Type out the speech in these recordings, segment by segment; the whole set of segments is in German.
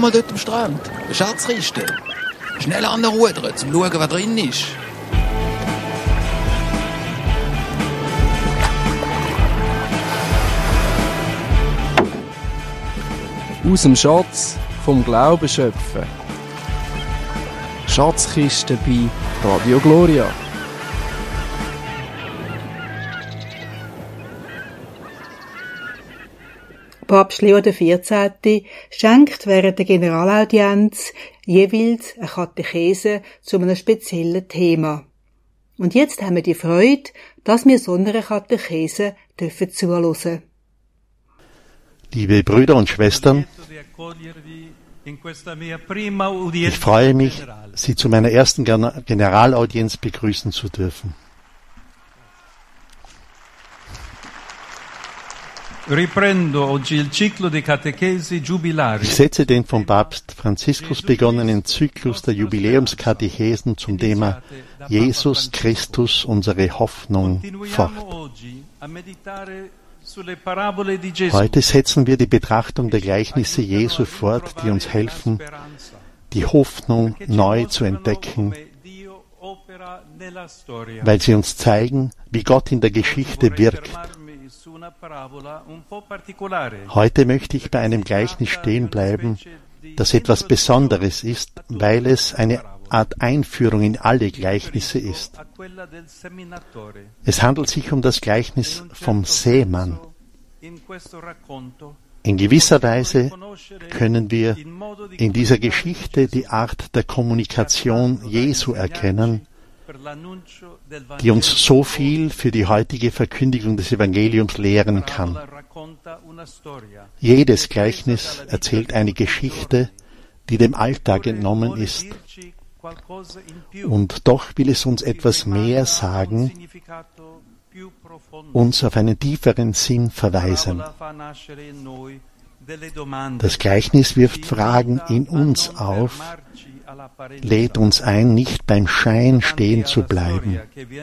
mal dort am Strand. Eine Schatzkiste. Schnell anrudern, um zu schauen, was drin ist. Aus dem Schatz vom Glauben schöpfen. Schatzkiste bei Radio Gloria. Papst Leo XIV. Schenkt während der Generalaudienz jeweils eine Katechese zu einem speziellen Thema. Und jetzt haben wir die Freude, dass wir so einer Katechese zuhören. Liebe Brüder und Schwestern, ich freue mich, Sie zu meiner ersten Generalaudienz begrüßen zu dürfen. Ich setze den vom Papst Franziskus begonnenen Zyklus der Jubiläumskatechesen zum Thema Jesus Christus, unsere Hoffnung, fort. Heute setzen wir die Betrachtung der Gleichnisse Jesu fort, die uns helfen, die Hoffnung neu zu entdecken, weil sie uns zeigen, wie Gott in der Geschichte wirkt. Heute möchte ich bei einem Gleichnis stehen bleiben, das etwas Besonderes ist, weil es eine Art Einführung in alle Gleichnisse ist. Es handelt sich um das Gleichnis vom Sämann. In gewisser Weise können wir in dieser Geschichte die Art der Kommunikation Jesu erkennen, die uns so viel für die heutige Verkündigung des Evangeliums lehren kann. Jedes Gleichnis erzählt eine Geschichte, die dem Alltag entnommen ist. Und doch will es uns etwas mehr sagen, uns auf einen tieferen Sinn verweisen. Das Gleichnis wirft Fragen in uns auf, lädt uns ein, nicht beim Schein stehen zu bleiben.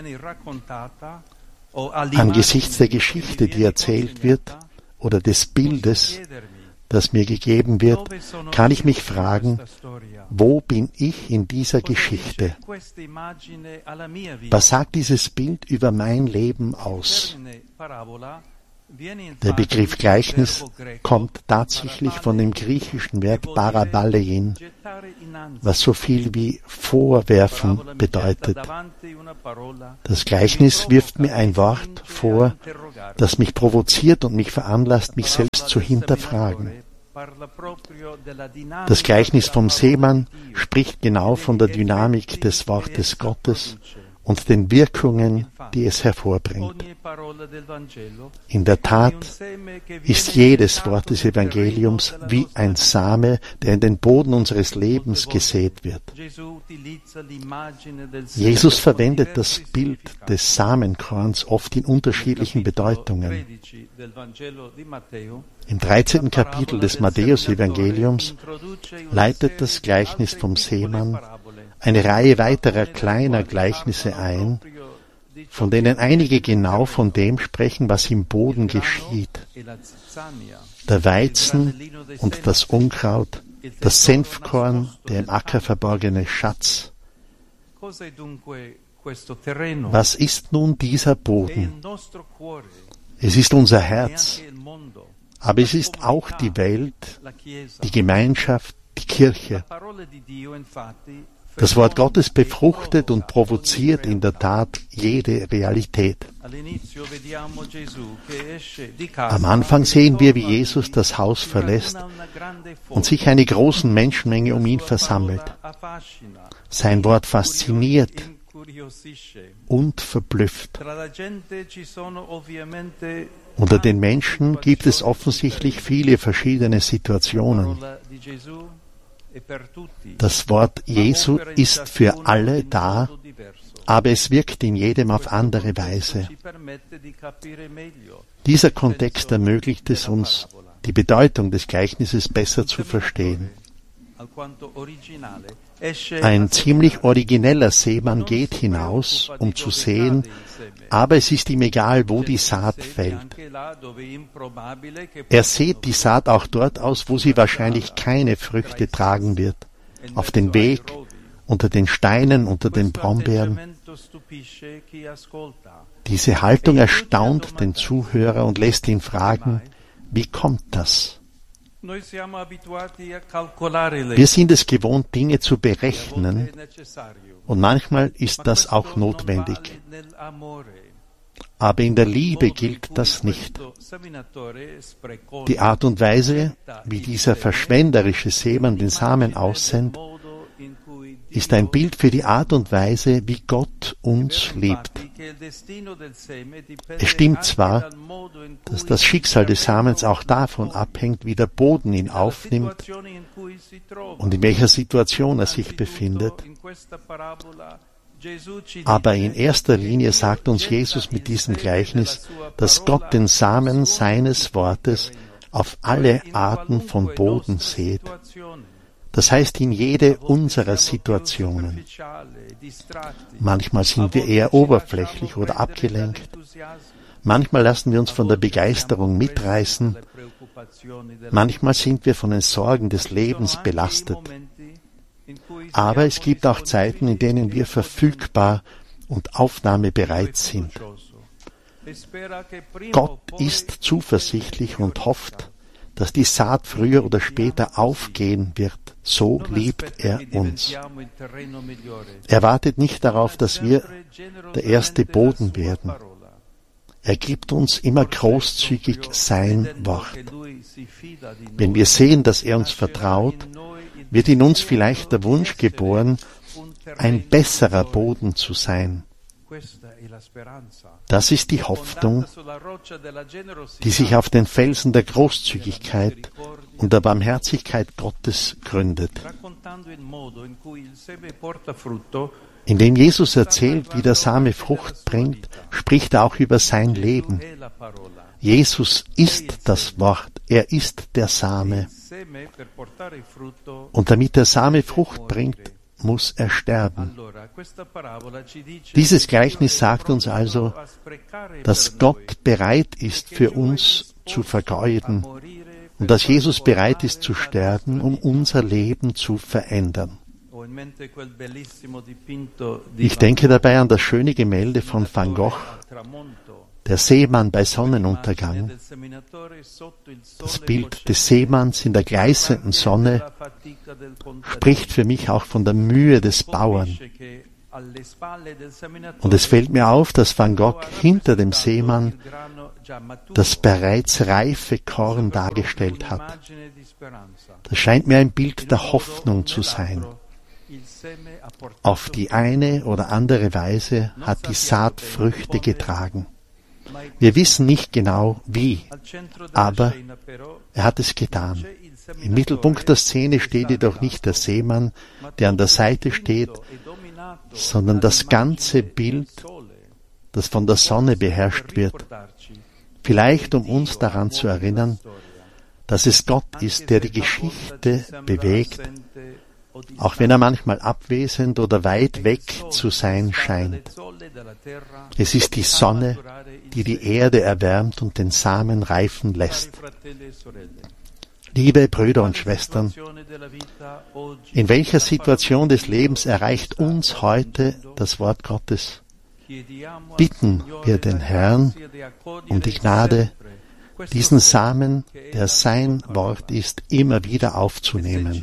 Angesichts der Geschichte, die erzählt wird, oder des Bildes, das mir gegeben wird, kann ich mich fragen, wo bin ich in dieser Geschichte? Was sagt dieses Bild über mein Leben aus? Der Begriff Gleichnis kommt tatsächlich von dem griechischen Verb parabalein, was so viel wie vorwerfen bedeutet. Das Gleichnis wirft mir ein Wort vor, das mich provoziert und mich veranlasst, mich selbst zu hinterfragen. Das Gleichnis vom Sämann spricht genau von der Dynamik des Wortes Gottes und den Wirkungen, die es hervorbringt. In der Tat ist jedes Wort des Evangeliums wie ein Same, der in den Boden unseres Lebens gesät wird. Jesus verwendet das Bild des Samenkorns oft in unterschiedlichen Bedeutungen. Im 13. Kapitel des Matthäus-Evangeliums leitet das Gleichnis vom Sämann eine Reihe weiterer kleiner Gleichnisse ein, von denen einige genau von dem sprechen, was im Boden geschieht. Der Weizen und das Unkraut, das Senfkorn, der im Acker verborgene Schatz. Was ist nun dieser Boden? Es ist unser Herz, aber es ist auch die Welt, die Gemeinschaft, die Kirche. Das Wort Gottes befruchtet und provoziert in der Tat jede Realität. Am Anfang sehen wir, wie Jesus das Haus verlässt und sich eine große Menschenmenge um ihn versammelt. Sein Wort fasziniert und verblüfft. Unter den Menschen gibt es offensichtlich viele verschiedene Situationen. Das Wort Jesu ist für alle da, aber es wirkt in jedem auf andere Weise. Dieser Kontext ermöglicht es uns, die Bedeutung des Gleichnisses besser zu verstehen. Ein ziemlich origineller Seemann geht hinaus, um zu säen, aber es ist ihm egal, wo die Saat fällt. Er sät die Saat auch dort aus, wo sie wahrscheinlich keine Früchte tragen wird, auf den Weg, unter den Steinen, unter den Brombeeren. Diese Haltung erstaunt den Zuhörer und lässt ihn fragen, wie kommt das? Wir sind es gewohnt, Dinge zu berechnen, und manchmal ist das auch notwendig. Aber in der Liebe gilt das nicht. Die Art und Weise, wie dieser verschwenderische Seemann den Samen aussendet, ist ein Bild für die Art und Weise, wie Gott uns liebt. Es stimmt zwar, dass das Schicksal des Samens auch davon abhängt, wie der Boden ihn aufnimmt und in welcher Situation er sich befindet. Aber in erster Linie sagt uns Jesus mit diesem Gleichnis, dass Gott den Samen seines Wortes auf alle Arten von Boden sät. Das heißt in jede unserer Situationen. Manchmal sind wir eher oberflächlich oder abgelenkt. Manchmal lassen wir uns von der Begeisterung mitreißen. Manchmal sind wir von den Sorgen des Lebens belastet. Aber es gibt auch Zeiten, in denen wir verfügbar und aufnahmebereit sind. Gott ist zuversichtlich und hofft, dass die Saat früher oder später aufgehen wird. So liebt er uns. Er wartet nicht darauf, dass wir der erste Boden werden. Er gibt uns immer großzügig sein Wort. Wenn wir sehen, dass er uns vertraut, wird in uns vielleicht der Wunsch geboren, ein besserer Boden zu sein. Das ist die Hoffnung, die sich auf den Felsen der Großzügigkeit und der Barmherzigkeit Gottes gründet. Indem Jesus erzählt, wie der Same Frucht bringt, spricht er auch über sein Leben. Jesus ist das Wort, er ist der Same. Und damit der Same Frucht bringt, muss er sterben. Dieses Gleichnis sagt uns also, dass Gott bereit ist, für uns zu vergeuden und dass Jesus bereit ist zu sterben, um unser Leben zu verändern. Ich denke dabei an das schöne Gemälde von Van Gogh, der Seemann bei Sonnenuntergang. Das Bild des Seemanns in der gleißenden Sonne spricht für mich auch von der Mühe des Bauern. Und es fällt mir auf, dass Van Gogh hinter dem Seemann das bereits reife Korn dargestellt hat. Das scheint mir ein Bild der Hoffnung zu sein. Auf die eine oder andere Weise hat die Saat Früchte getragen. Wir wissen nicht genau wie, aber er hat es getan. Im Mittelpunkt der Szene steht jedoch nicht der Seemann, der an der Seite steht, sondern das ganze Bild, das von der Sonne beherrscht wird. Vielleicht um uns daran zu erinnern, dass es Gott ist, der die Geschichte bewegt, auch wenn er manchmal abwesend oder weit weg zu sein scheint. Es ist die Sonne, die die Erde erwärmt und den Samen reifen lässt. Liebe Brüder und Schwestern, in welcher Situation des Lebens erreicht uns heute das Wort Gottes? Bitten wir den Herrn um die Gnade, diesen Samen, der sein Wort ist, immer wieder aufzunehmen.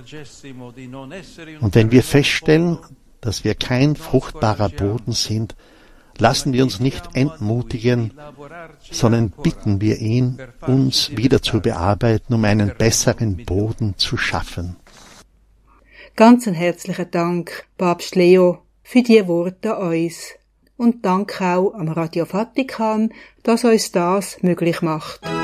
Und wenn wir feststellen, dass wir kein fruchtbarer Boden sind, lassen wir uns nicht entmutigen, sondern bitten wir ihn, uns wieder zu bearbeiten, um einen besseren Boden zu schaffen. Ganz einen herzlichen Dank, Papst Leo, für die Worte an uns. Und Dank auch am Radio Vatikan, dass uns das möglich macht.